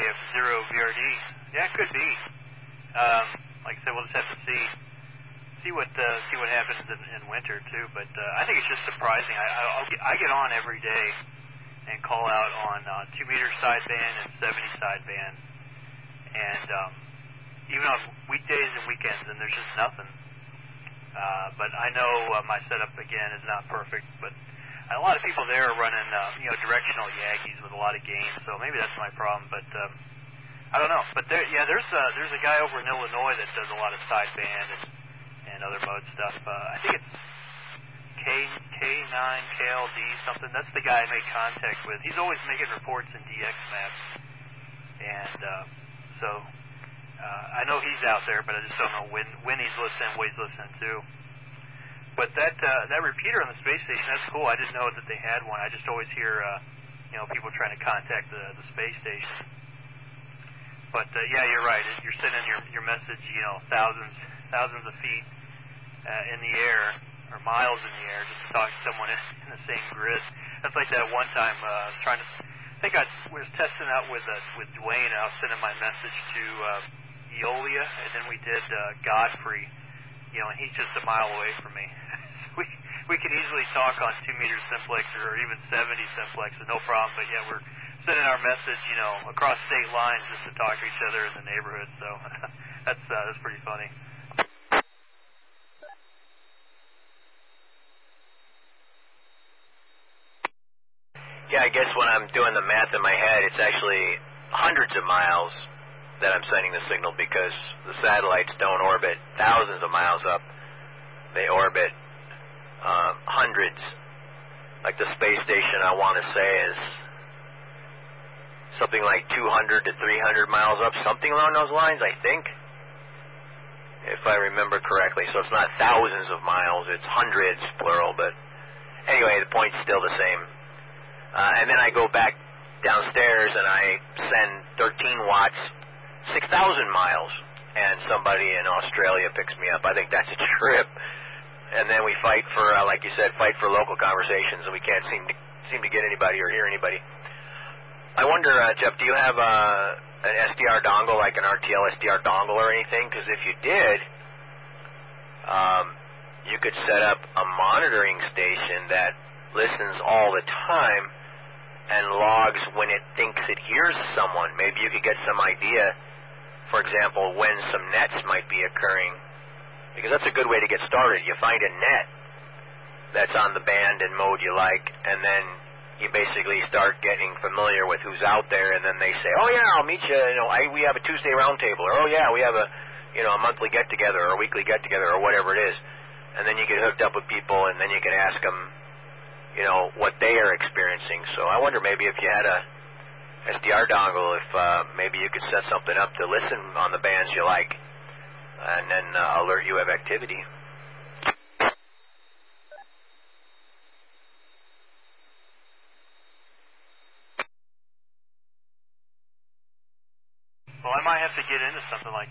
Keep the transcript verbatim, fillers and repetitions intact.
have zero V R D. Yeah, it could be. Um, like I said, we'll just have to see see what uh, see what happens in, in winter too. But uh, I think it's just surprising. I I'll get, I get on every day and call out on uh, two meter sideband and seventy sideband, and um, even on weekdays and weekends, and there's just nothing. Uh, but I know uh, my setup again is not perfect, but a lot of people there are running uh, you know directional Yankees with a lot of gain, so maybe that's my problem. But um, I don't know. But there, yeah, there's uh, there's a guy over in Illinois that does a lot of sideband and, and other mode stuff. Uh, I think it's K K nine K L D something. That's the guy I make contact with. He's always making reports in D X maps, and uh, so uh, I know he's out there, but I just don't know when when he's listening, what he's listening to. But that uh, that repeater on the space station, that's cool. I didn't know that they had one. I just always hear uh, you know people trying to contact the the space station. But uh, yeah, you're right. You're sending your your message, you know, thousands thousands of feet uh, in the air or miles in the air just to talk to someone in, in the same grid. That's like that one time uh, I was trying to. I think I was testing out with uh, with Dwayne. And I was sending my message to uh, Eolia, and then we did uh, Godfrey. You know, and he's just a mile away from me. we we could easily talk on two meter simplex or even seventy simplex with no problem. But yeah, we're sending our message, you know, across state lines just to talk to each other in the neighborhood. So that's uh, that's pretty funny. Yeah, I guess when I'm doing the math in my head, it's actually hundreds of miles that I'm sending the signal because the satellites don't orbit thousands of miles up. They orbit um, hundreds. Like the space station, I want to say, is something like two hundred to three hundred miles up, something along those lines, I think, if I remember correctly. So it's not thousands of miles, it's hundreds, plural, but anyway, the point's still the same. Uh, and then I go back downstairs and I send thirteen watts, six thousand miles, and somebody in Australia picks me up. I think that's a trip. And then we fight for, uh, like you said, fight for local conversations, and we can't seem to seem to get anybody or hear anybody. I wonder, uh, Jeff, do you have uh, an S D R dongle, like an R T L S D R dongle or anything? Because if you did, um, you could set up a monitoring station that listens all the time and logs when it thinks it hears someone. Maybe you could get some idea, for example, when some nets might be occurring, because that's a good way to get started. You find a net that's on the band and mode you like, and then you basically start getting familiar with who's out there, and then they say, oh yeah, I'll meet you, you know, I, we have a Tuesday roundtable, or oh yeah, we have a, you know, a monthly get-together, or a weekly get-together, or whatever it is. And then you get hooked up with people, and then you can ask them, you know, what they are experiencing. So I wonder maybe if you had a S D R dongle, if uh, maybe you could set something up to listen on the bands you like, and then uh, alert you of activity. Well, I might have to get into something like